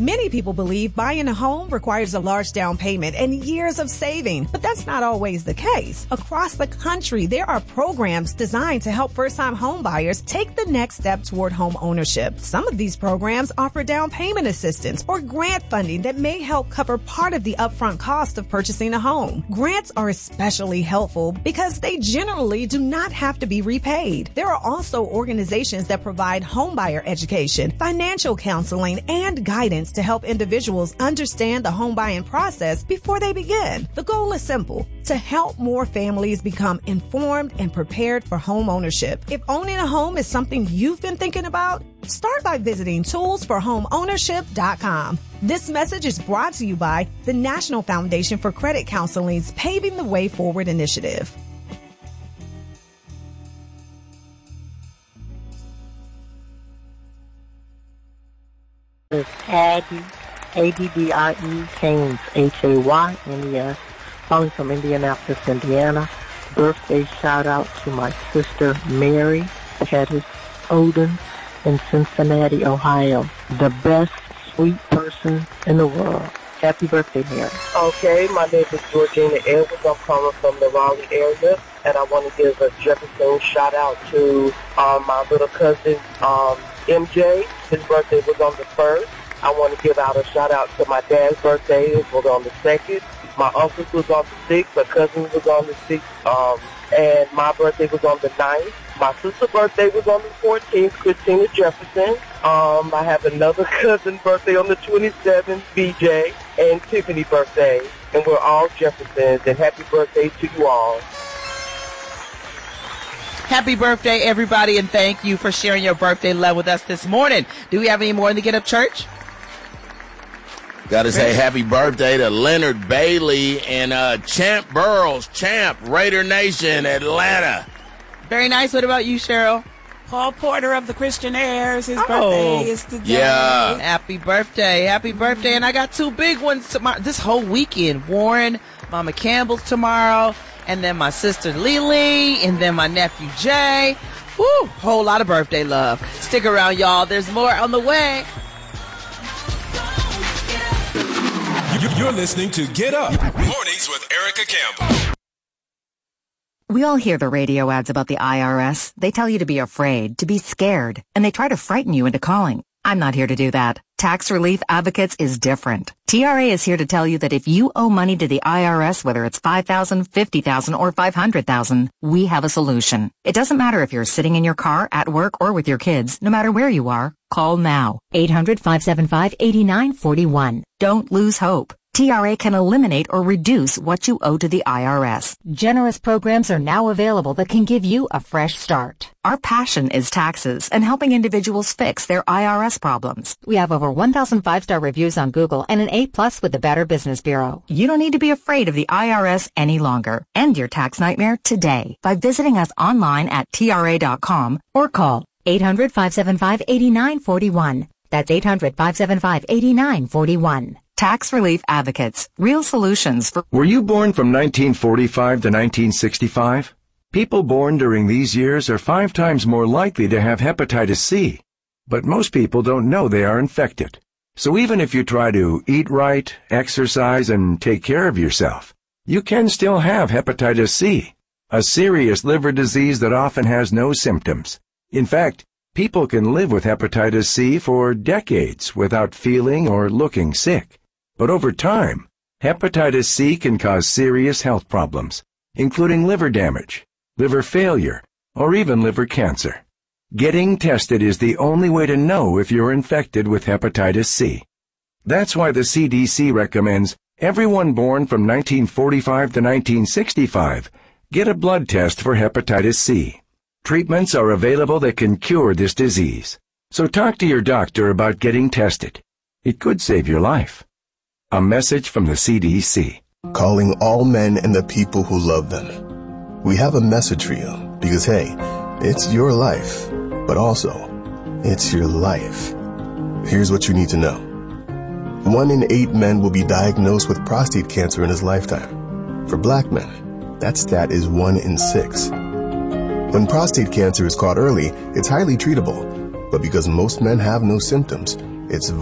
Many people believe buying a home requires a large down payment and years of saving, but that's not always the case. Across the country, there are programs designed to help first-time home buyers take the next step toward home ownership. Some of these programs offer down payment assistance or grant funding that may help cover part of the upfront cost of purchasing a home. Grants are especially helpful because they generally do not have to be repaid. There are also organizations that provide homebuyer education, financial counseling, and guidance to help individuals understand the home buying process before they begin. The goal is simple: to help more families become informed and prepared for home ownership. If owning a home is something you've been thinking about, start by visiting toolsforhomeownership.com. This message is brought to you by the National Foundation for Credit Counseling's Paving the Way Forward initiative. It's Addie, A-D-D-I-E, Haynes, H-A-Y-N-E-S, calling from Indianapolis, Indiana. Birthday shout out to my sister Mary Pettis Oden in Cincinnati, Ohio. The best sweet person in the world. Happy birthday, Mary. Okay, my name is Georgina Edwards. I'm calling from the Raleigh area, and I want to give a Jefferson shout out to my little cousin MJ. His birthday was on the 1st. I want to give out a shout out to my dad's birthday. It was on the 2nd. My uncle's was on the 6th. My cousin was on the 6th. And my birthday was on the 9th. My sister's birthday was on the 14th, Christina Jefferson. I have another cousin birthday on the 27th, BJ, and Tiffany birthday. And we're all Jeffersons, and happy birthday to you all. Happy birthday, everybody, and thank you for sharing your birthday love with us this morning. Do we have any more in the Get Up Church? Got to say happy birthday to Leonard Bailey and Champ Burrows, Champ, Raider Nation, Atlanta. Very nice. What about you, Cheryl? Paul Porter of the Christian Heirs. His birthday is today. Yeah. Happy birthday. Happy birthday. And I got two big ones this whole weekend. Warren, Mama Campbell's tomorrow, and then my sister Lily, and then my nephew Jay. Woo, whole lot of birthday love. Stick around, y'all. There's more on the way. You're listening to Get Up Mornings with Erica Campbell. We all hear the radio ads about the IRS. They tell you to be afraid, to be scared, and they try to frighten you into calling. I'm not here to do that. Tax Relief Advocates is different. TRA is here to tell you that if you owe money to the IRS, whether it's $5,000, $50,000, or $500,000, we have a solution. It doesn't matter if you're sitting in your car, at work, or with your kids. No matter where you are, call now. 800-575-8941. Don't lose hope. TRA can eliminate or reduce what you owe to the IRS. Generous programs are now available that can give you a fresh start. Our passion is taxes and helping individuals fix their IRS problems. We have over 1,000 5-star reviews on Google and an A+ with the Better Business Bureau. You don't need to be afraid of the IRS any longer. End your tax nightmare today by visiting us online at TRA.com or call 800-575-8941. That's 800-575-8941. Tax Relief Advocates. Real solutions for... Were you born from 1945 to 1965? People born during these years are 5 times more likely to have hepatitis C. But most people don't know they are infected. So even if you try to eat right, exercise, and take care of yourself, you can still have hepatitis C, a serious liver disease that often has no symptoms. In fact, people can live with hepatitis C for decades without feeling or looking sick. But over time, hepatitis C can cause serious health problems, including liver damage, liver failure, or even liver cancer. Getting tested is the only way to know if you're infected with hepatitis C. That's why the CDC recommends everyone born from 1945 to 1965 get a blood test for hepatitis C. Treatments are available that can cure this disease. So talk to your doctor about getting tested. It could save your life. A message from the CDC. Calling all men and the people who love them. We have a message for you because, hey, it's your life, but also, it's your life. Here's what you need to know. 1 in 8 men will be diagnosed with prostate cancer in his lifetime. For black men, that stat is 1 in 6. When prostate cancer is caught early, it's highly treatable, but because most men have no symptoms, it's